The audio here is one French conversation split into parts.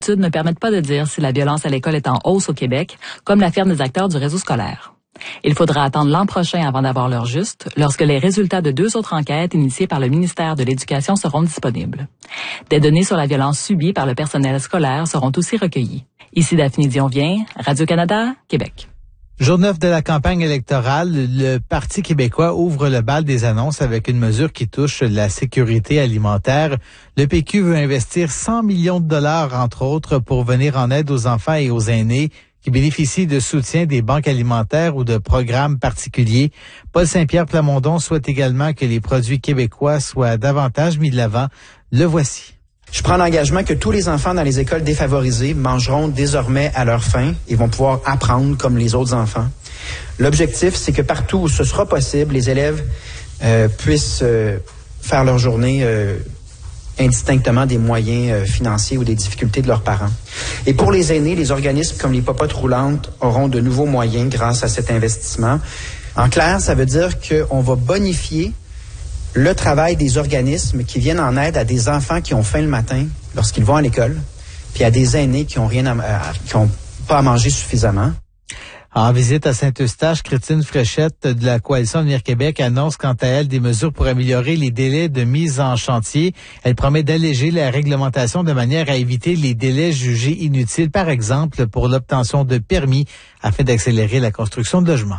études ne permettent pas de dire si la violence à l'école est en hausse au Québec, comme l'affirment des acteurs du réseau scolaire. Il faudra attendre l'an prochain avant d'avoir l'heure juste, lorsque les résultats de 2 autres enquêtes initiées par le ministère de l'Éducation seront disponibles. Des données sur la violence subie par le personnel scolaire seront aussi recueillies. Ici Daphné Dionvien, Radio-Canada, Québec. Jour 9 de la campagne électorale, le Parti québécois ouvre le bal des annonces avec une mesure qui touche la sécurité alimentaire. Le PQ veut investir 100 millions de dollars, entre autres, pour venir en aide aux enfants et aux aînés qui bénéficient de soutien des banques alimentaires ou de programmes particuliers. Paul Saint-Pierre Plamondon souhaite également que les produits québécois soient davantage mis de l'avant. Le voici. Je prends l'engagement que tous les enfants dans les écoles défavorisées mangeront désormais à leur faim et vont pouvoir apprendre comme les autres enfants. L'objectif, c'est que partout où ce sera possible, les élèves puissent faire leur journée indistinctement des moyens financiers ou des difficultés de leurs parents. Et pour les aînés, les organismes comme les popotes roulantes auront de nouveaux moyens grâce à cet investissement. En clair, ça veut dire qu'on va bonifier le travail des organismes qui viennent en aide à des enfants qui ont faim le matin lorsqu'ils vont à l'école, puis à des aînés qui ont pas à manger suffisamment. En visite à Saint-Eustache, Christine Fréchette de la Coalition Avenir Québec annonce quant à elle des mesures pour améliorer les délais de mise en chantier. Elle promet d'alléger la réglementation de manière à éviter les délais jugés inutiles, par exemple pour l'obtention de permis, afin d'accélérer la construction de logements.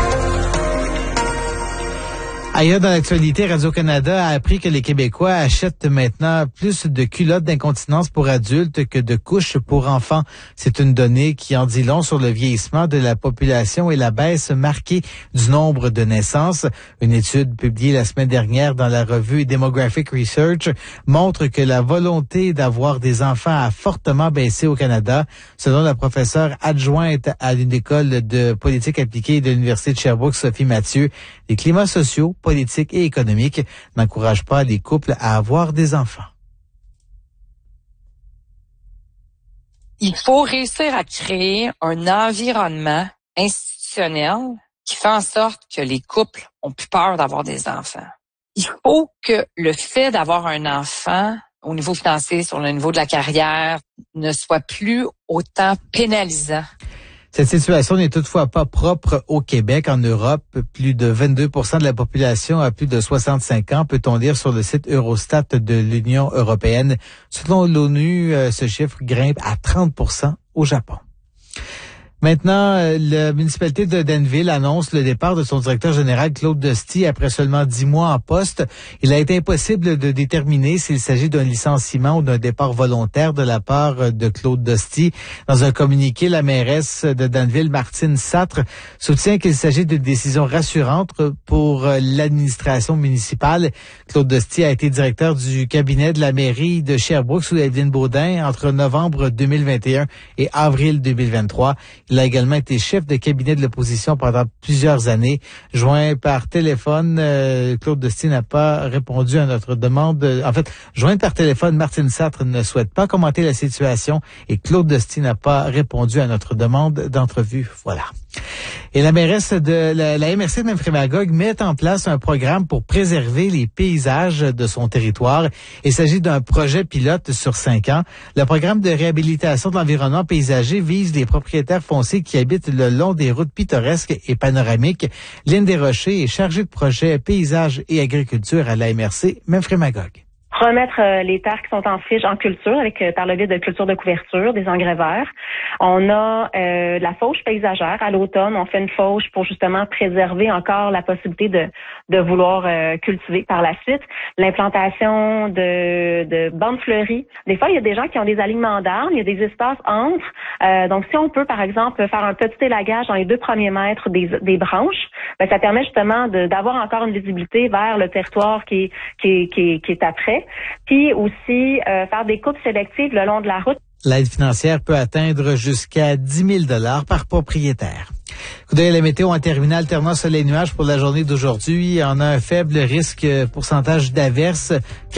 Ailleurs dans l'actualité, Radio-Canada a appris que les Québécois achètent maintenant plus de culottes d'incontinence pour adultes que de couches pour enfants. C'est une donnée qui en dit long sur le vieillissement de la population et la baisse marquée du nombre de naissances. Une étude publiée la semaine dernière dans la revue Demographic Research montre que la volonté d'avoir des enfants a fortement baissé au Canada. Selon la professeure adjointe à une école de politique appliquée de l'Université de Sherbrooke, Sophie Mathieu, les climats sociaux, politiques et économiques n'encouragent pas les couples à avoir des enfants. Il faut réussir à créer un environnement institutionnel qui fait en sorte que les couples ont plus peur d'avoir des enfants. Il faut que le fait d'avoir un enfant au niveau financier, sur le niveau de la carrière, ne soit plus autant pénalisant. Cette situation n'est toutefois pas propre au Québec. En Europe, plus de 22% de la population a plus de 65 ans, peut-on lire sur le site Eurostat de l'Union européenne. Selon l'ONU, ce chiffre grimpe à 30% au Japon. Maintenant, la municipalité de Danville annonce le départ de son directeur général Claude Dostie après seulement 10 mois en poste. Il a été impossible de déterminer s'il s'agit d'un licenciement ou d'un départ volontaire de la part de Claude Dostie. Dans un communiqué, la mairesse de Danville, Martine Satre, soutient qu'il s'agit d'une décision rassurante pour l'administration municipale. Claude Dostie a été directeur du cabinet de la mairie de Sherbrooke sous Evelyne Baudin entre novembre 2021 et avril 2023. Il a également été chef de cabinet de l'opposition pendant plusieurs années. Joint par téléphone, Claude Dostie n'a pas répondu à notre demande. Joint par téléphone, Martine Satre ne souhaite pas commenter la situation et Claude Dostie n'a pas répondu à notre demande d'entrevue. Voilà. Et la mairesse de la MRC de Memphremagog met en place un programme pour préserver les paysages de son territoire. Il s'agit d'un projet pilote sur 5 ans. Le programme de réhabilitation de l'environnement paysager vise les propriétaires fonciers qui habitent le long des routes pittoresques et panoramiques. Lynne Desrochers est chargée de projet paysage et agriculture à la MRC Memphremagog. Remettre les terres qui sont en friche en culture par le biais de culture de couverture, des engrais verts. On a la fauche paysagère. À l'automne, on fait une fauche pour justement préserver encore la possibilité de vouloir cultiver par la suite. L'implantation de bandes fleuries. Des fois, il y a des gens qui ont des alignements d'arbres, il y a des espaces entre. Donc, si on peut, par exemple, faire un petit élagage dans les 2 premiers mètres des branches, ça permet justement d'avoir encore une visibilité vers le territoire qui est après. Puis aussi faire des coupes sélectives le long de la route. L'aide financière peut atteindre jusqu'à 10 000 $ par propriétaire. Coup d'œil à la météo en terminant, alternant soleil-nuages pour la journée d'aujourd'hui. On a un faible risque pourcentage d'averses,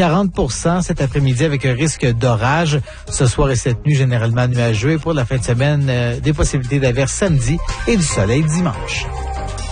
40% cet après-midi avec un risque d'orage. Ce soir et cette nuit, généralement nuageux. Et pour la fin de semaine, des possibilités d'averses samedi et du soleil dimanche.